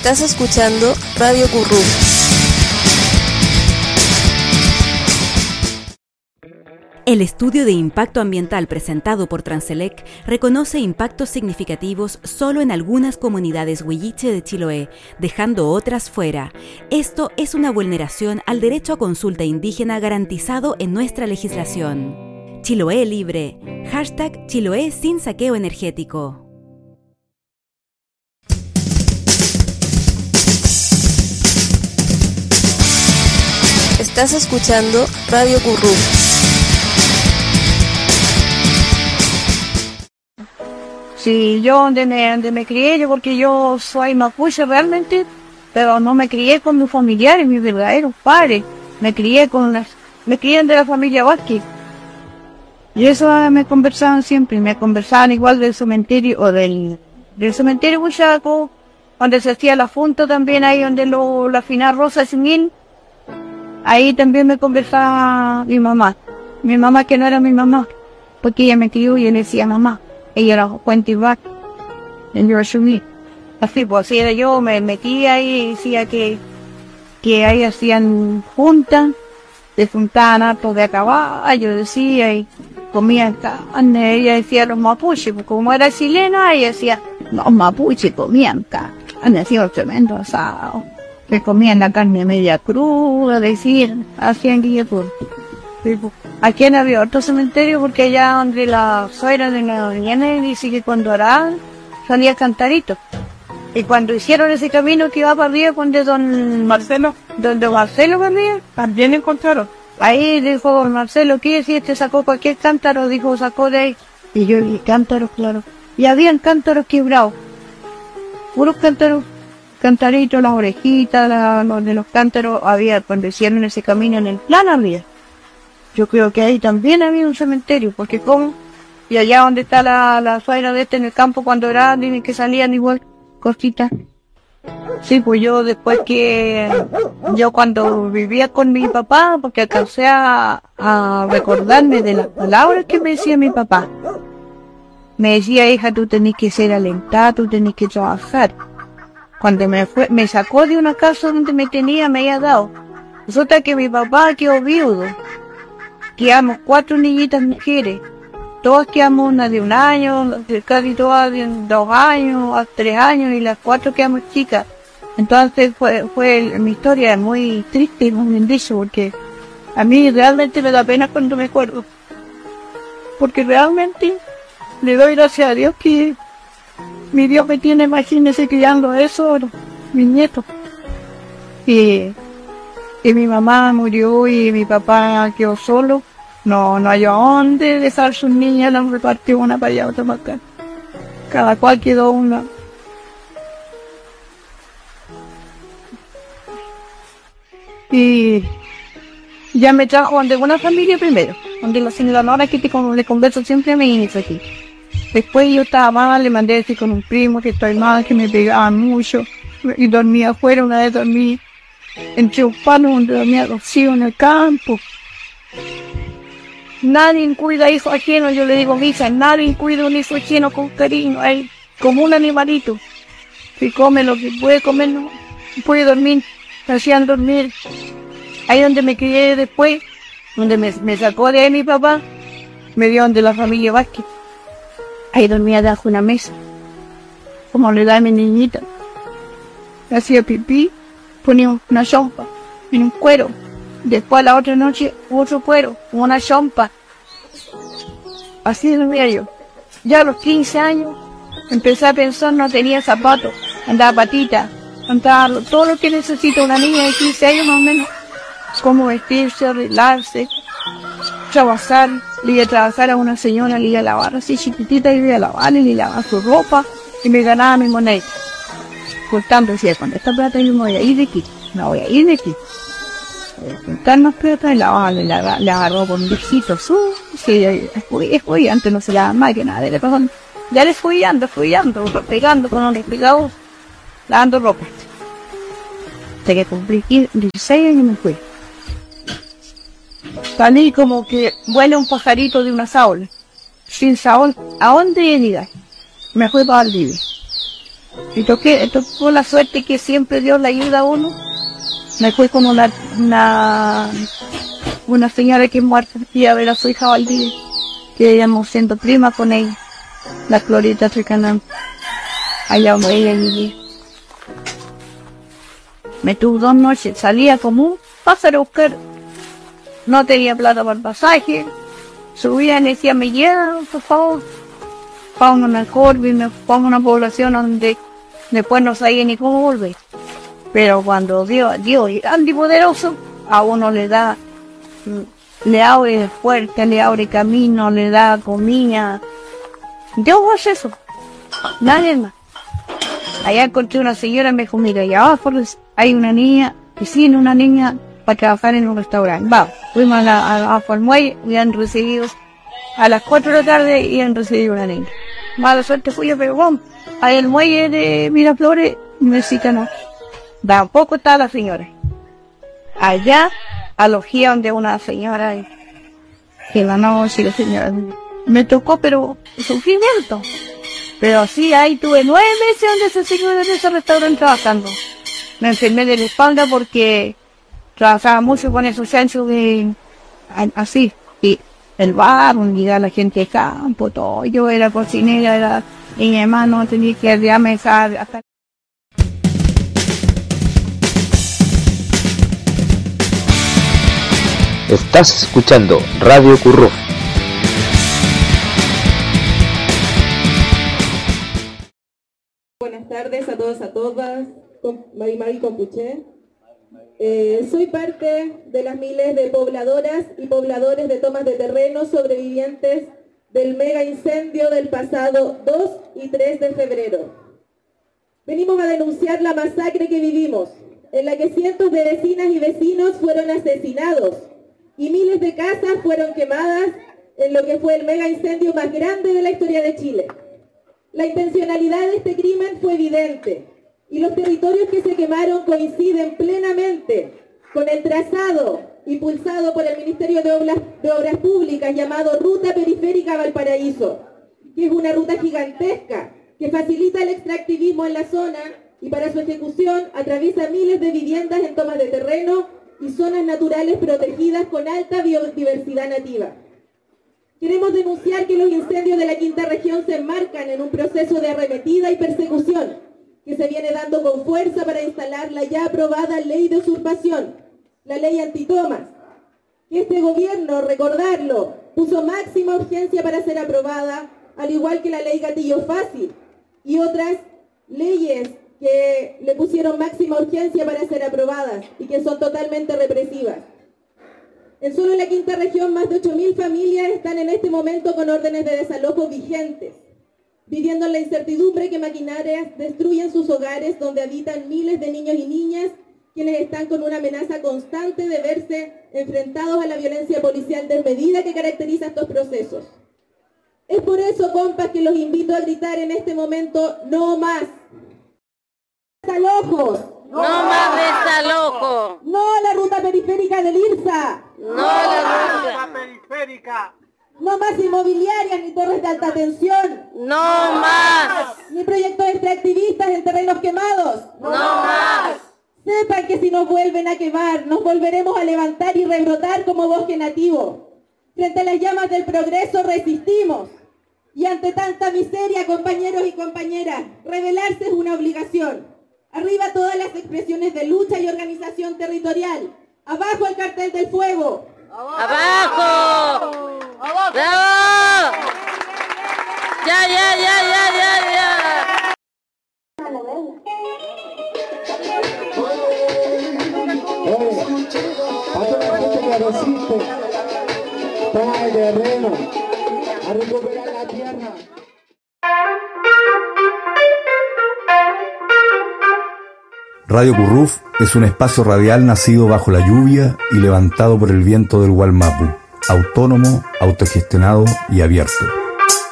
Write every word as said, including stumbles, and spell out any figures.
Estás escuchando Radio Currú. El estudio de impacto ambiental presentado por Transelec reconoce impactos significativos solo en algunas comunidades huilliche de Chiloé, dejando otras fuera. Esto es una vulneración al derecho a consulta indígena garantizado en nuestra legislación. Chiloé libre. Hashtag Chiloé sin saqueo energético. Estás escuchando Radio Currú. Sí, yo donde me, donde me crié, yo porque yo soy mapuche realmente, pero no me crié con mis familiares, mis verdaderos padres. Me crié con las, me crié de la familia Vázquez. Y eso me conversaban siempre, me conversaban igual del cementerio, o del, del cementerio Huichaco, donde se hacía la funta también, ahí donde lo, la final Rosa Simín. Ahí también me conversaba mi mamá. Mi mamá que no era mi mamá, porque ella me crió y yo le decía mamá. Ella era Cuenti Back, en yo asumí. Así, pues así era yo, me metía ahí y decía que, que ahí hacían juntas, se juntaban hartos de a caballo, decía, y comían carne. Ella decía los mapuches, pues como era chilena, ella decía, los mapuches comían carne, hacían tremendo asado. Que comían la carne media cruda, decían, hacían guillotur. Aquí no había otro cementerio porque allá donde la suegra de la mañana dice que cuando oraban salía cantarito. Y cuando hicieron ese camino que iba para arriba, donde don Marcelo, donde Marcelo para arriba, también encontraron. Ahí dijo don Marcelo, ¿qué decía? Este sacó cualquier cántaro, dijo, sacó de ahí. Y yo dije, cántaros, claro. Y habían cántaros quebrados, puros cántaros. Cantaritos, las orejitas, la, los de los cántaros, había, cuando hicieron ese camino en el plan arriba. Yo creo que ahí también había un cementerio, porque como, y allá donde está la, la suegra de este en el campo cuando era, dicen que salían igual, cositas. Sí, pues yo después que, yo cuando vivía con mi papá, porque alcancé a, a recordarme de las palabras que me decía mi papá. Me decía, hija, tú tenés que ser alentada, tú tenés que trabajar. Cuando me fue, me sacó de una casa donde me tenía, me había dado. Resulta que mi papá quedó viudo. Quedamos cuatro niñitas mujeres. Todas quedamos una de un año, casi todas de dos años, a tres años, y las cuatro quedamos chicas. Entonces fue, fue mi historia muy triste y muy bien dicho, porque a mí realmente me da pena cuando me acuerdo. Porque realmente le doy gracias a Dios que mi Dios me tiene, imagínese, criando eso, mis nietos. Y, y mi mamá murió y mi papá quedó solo. No, no hay a dónde dejar sus niñas, las repartió una para allá, otra para acá. Cada cual quedó una. Y ya me trajo donde una familia primero, donde la señora Nora, que te, como le converso siempre a mi hijo aquí. Después yo estaba mal, le mandé a decir con un primo que estoy mal, que me pegaban mucho. Y dormía afuera, una vez dormí entre un palo donde dormía Rocío en el campo. Nadie cuida a hijo ajeno, yo le digo a mi hija, nadie cuida a un hijo ajeno con cariño, ahí, como un animalito. Si come lo que puede comer, no puede dormir, me hacían dormir. Ahí donde me crié después, donde me, me sacó de ahí mi papá, me dio donde la familia Vázquez. Ahí dormía debajo de una mesa, como le da a mi niñita. Hacía pipí, ponía una chompa en un cuero. Después la otra noche otro cuero, una chompa. Así dormía yo. Ya a los quince años empecé a pensar, no tenía zapatos, andaba patita, andaba todo lo que necesita una niña de quince años más o menos. Cómo vestirse, arreglarse, trabajar. Le iba a trabajar a una señora, le iba a lavar así chiquitita, le iba a lavar, le iba a lavar su ropa y me ganaba mi moneda. Por tanto decía, con esta plata yo me voy a ir de aquí, me voy a ir de aquí. Voy a juntar más plata y la, le, la, le agarró por un viejito, su, sí, es fui, antes no se lavaba más que nada, le pasó, ya le fui ando, fui ando, pegando con un despegado, lavando ropa. Hasta que cumplí dieciséis años y me fui. Salí como que vuela un pajarito de una saola. Sin saol, ¿a dónde llegar? Me fui para Valdivia. Y toqué, tocó la suerte que siempre Dios le ayuda a uno. Me fui con una, una, una señora que es muerta, y a ver a su hija Valdivia, que íbamos siendo prima con ella, la Clorita Tricanán. Allá donde ella vivía. Me tuvo dos noches, salía como un pájaro a buscar. No tenía plata para el pasaje. Subía y decía, me llevan, por favor. Pongo en el Corby, me pongo en una población donde después no sabía ni cómo volver. Pero cuando Dios, Dios es grande y poderoso, a uno le da, le abre puertas, le abre camino, le da comida. Dios hace eso, nadie más. Allá encontré una señora y me dijo, mira, allá abajo hay una niña, que tiene una niña para trabajar en un restaurante. Vamos, fuimos a la, a, a muelle y han recibido, a las cuatro de la tarde y han recibido una niña. Mala suerte fui yo, pero vamos, ahí el muelle de Miraflores, me decía no. Tampoco está la señora. Allá, alojía donde una señora, que la noche la señora, me tocó, pero sufrimiento. Pero sí, ahí tuve nueve meses donde ese señor en ese restaurante trabajando. Me enfermé de la espalda porque trabajaba mucho con esos chanchos de, así, y el bar, donde iba la gente de campo, todo. Yo era cocinera, era, y mi hermano tenía que arrearme hasta... Estás escuchando Radio Curruf. Buenas tardes a todos, a todas, Mari Mari Compuché. Eh, soy parte de las miles de pobladoras y pobladores de tomas de terreno sobrevivientes del mega incendio del pasado dos y tres de febrero. Venimos a denunciar la masacre que vivimos, en la que cientos de vecinas y vecinos fueron asesinados y miles de casas fueron quemadas en lo que fue el mega incendio más grande de la historia de Chile. La intencionalidad de este crimen fue evidente y los territorios que se quemaron coinciden plenamente con el trazado impulsado por el Ministerio de Obras, de Obras Públicas llamado Ruta Periférica Valparaíso, que es una ruta gigantesca que facilita el extractivismo en la zona y para su ejecución atraviesa miles de viviendas en tomas de terreno y zonas naturales protegidas con alta biodiversidad nativa. Queremos denunciar que los incendios de la quinta región se enmarcan en un proceso de arremetida y persecución que se viene dando con fuerza para instalar la ya aprobada ley de usurpación, la ley antitomas, que este gobierno, recordarlo, puso máxima urgencia para ser aprobada, al igual que la ley Gatillo Fácil y otras leyes que le pusieron máxima urgencia para ser aprobadas y que son totalmente represivas. En solo la quinta región, más de ocho mil familias están en este momento con órdenes de desalojo vigentes, viviendo en la incertidumbre que maquinarias destruyen sus hogares donde habitan miles de niños y niñas, quienes están con una amenaza constante de verse enfrentados a la violencia policial desmedida que caracteriza estos procesos. Es por eso, compas, que los invito a gritar en este momento, no más desalojos. No, no más desalojo. No a la ruta periférica del IRSA. No, no a la ruta periférica. No más inmobiliarias ni torres de alta tensión. No más. Ni proyectos extractivistas en terrenos quemados. No más. Sepan que si nos vuelven a quemar, nos volveremos a levantar y rebrotar como bosque nativo. Frente a las llamas del progreso resistimos. Y ante tanta miseria, compañeros y compañeras, rebelarse es una obligación. Arriba todas las expresiones de lucha y organización territorial. Abajo el cartel del fuego. ¡Abajo! ¡Abajo! ¡Bravo! ¡Ya, ya, ya, ya, ya, ya! A toda la gente que resiste, toma el terreno, a recuperar la tierra. Radio Curruf es un espacio radial nacido bajo la lluvia y levantado por el viento del Gualmapu, autónomo, autogestionado y abierto.